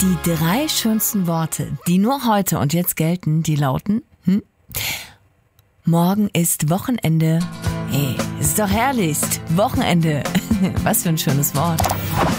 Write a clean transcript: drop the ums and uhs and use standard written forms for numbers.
Die 3 schönsten Worte, die nur heute und jetzt gelten, die lauten: Morgen ist Wochenende. Hey, ist doch herrlich. Wochenende. Was für ein schönes Wort.